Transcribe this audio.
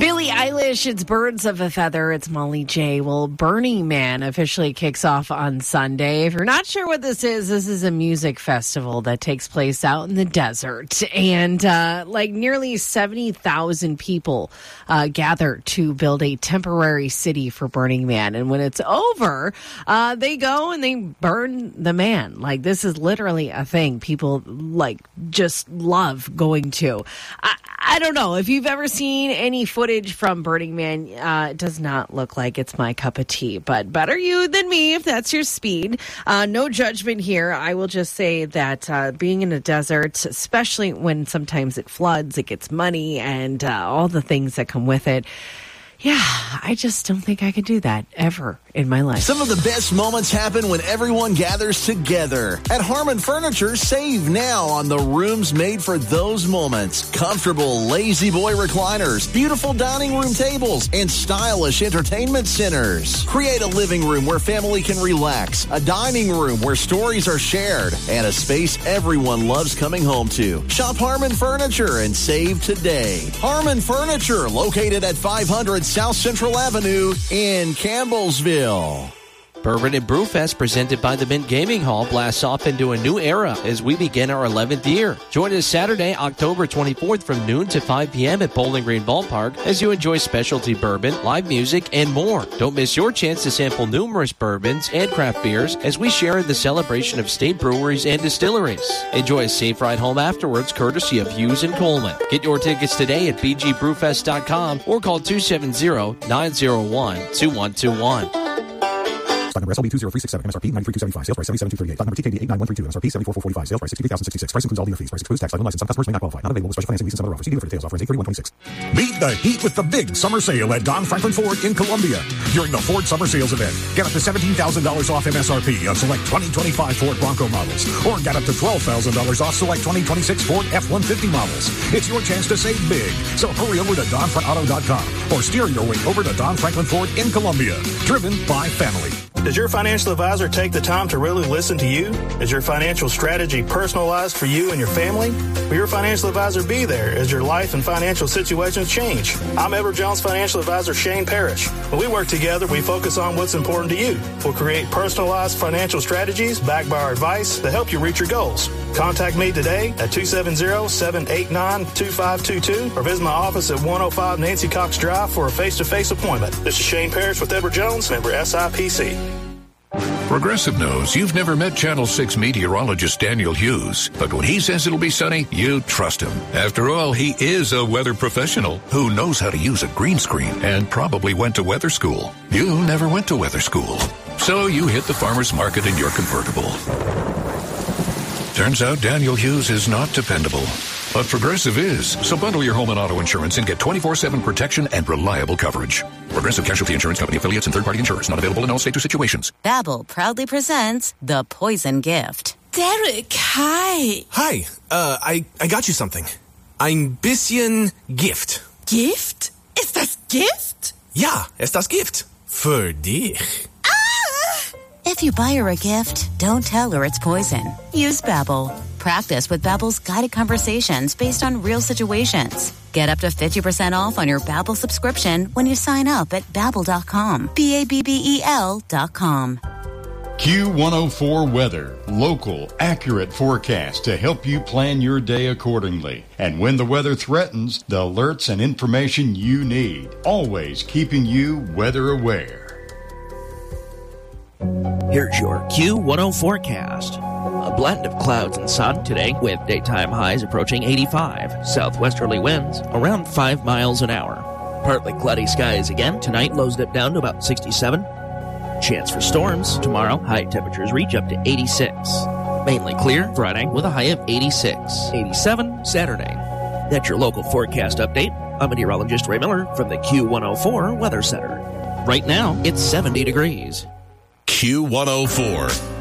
Billie Eilish, it's Birds of a Feather, it's Molly J. Well, Burning Man officially kicks off on Sunday. If you're not sure what this is a music festival that takes place out in the desert. And nearly 70,000 people gather to build a temporary city for Burning Man. And when it's over, they go and they burn the man. Like, this is literally a thing people just love going to. I don't know if you've ever seen any footage from Burning Man. It does not look like it's my cup of tea, but better you than me if that's your speed. No judgment here. I will just say that being in a desert, especially when sometimes it floods, it gets muddy, and all the things that come with it. Yeah, I just don't think I could do that ever in my life. Some of the best moments happen when everyone gathers together. At Harmon Furniture, save now on the rooms made for those moments. Comfortable Lazy Boy recliners, beautiful dining room tables, and stylish entertainment centers. Create a living room where family can relax, a dining room where stories are shared, and a space everyone loves coming home to. Shop Harmon Furniture and save today. Harmon Furniture, located at 500 South Central Avenue in Campbellsville. Bourbon and Brewfest, presented by the Mint Gaming Hall, blasts off into a new era as we begin our 11th year. Join us Saturday, October 24th from noon to 5 p.m. at Bowling Green Ballpark as you enjoy specialty bourbon, live music, and more. Don't miss your chance to sample numerous bourbons and craft beers as we share in the celebration of state breweries and distilleries. Enjoy a safe ride home afterwards, courtesy of Hughes and Coleman. Get your tickets today at bgbrewfest.com or call 270-901-2121. Stock number SLB 20367, MSRP 93275, sales price 77238. Stock number TKD 89132, MSRP 74445, sales price 63066. Price includes all dealer fees. Price excludes tax, title, license. Some customers may not qualify. Not available with special financing fees and some other offers. See dealer for details. Offer ends 8/31/26. Beat the heat with the big summer sale at Don Franklin Ford in Columbia. During the Ford Summer Sales event, get up to $17,000 off MSRP on select 2025 Ford Bronco models, or get up to $12,000 off select 2026 Ford F-150 models. It's your chance to save big. So hurry over to DonFrankAuto.com or steer your way over to Don Franklin Ford in Columbia. Driven by family. Does your financial advisor take the time to really listen to you? Is your financial strategy personalized for you and your family? Will your financial advisor be there as your life and financial situations change? I'm Edward Jones Financial Advisor Shane Parrish. When we work together, we focus on what's important to you. We'll create personalized financial strategies backed by our advice to help you reach your goals. Contact me today at 270-789-2522 or visit my office at 105 Nancy Cox Drive for a face-to-face appointment. This is Shane Parrish with Edward Jones, member SIPC. Progressive knows you've never met Channel 6 meteorologist Daniel Hughes, but when he says it'll be sunny, you trust him. After all, he is a weather professional who knows how to use a green screen and probably went to weather school. You never went to weather school, so you hit the farmer's market in your convertible. Turns out Daniel Hughes is not dependable, but Progressive is. So bundle your home and auto insurance and get 24/7 protection and reliable coverage. Progressive Casualty Insurance Company, affiliates, and third-party insurers. Not available in all states or situations. Babbel proudly presents The Poison Gift. Derek, hi. Hi. I got you something. Ein bisschen Gift. Gift? Ist das Gift? Ja, ist das Gift. Für dich. If you buy her a gift, don't tell her it's poison. Use Babbel. Practice with Babbel's guided conversations based on real situations. Get up to 50% off on your Babbel subscription when you sign up at Babbel.com. Babbel.com. Q104 Weather. Local, accurate forecast to help you plan your day accordingly. And when the weather threatens, the alerts and information you need. Always keeping you weather aware. Here's your Q10 forecast. A blend of clouds and sun today with daytime highs approaching 85. Southwesterly winds around 5 miles an hour. Partly cloudy skies again tonight, lows dip down to about 67. Chance for storms tomorrow, high temperatures reach up to 86. Mainly clear Friday with a high of 86. 87 Saturday. That's your local forecast update. I'm meteorologist Ray Miller from the Q104 Weather Center. Right now, it's 70 degrees. Q104.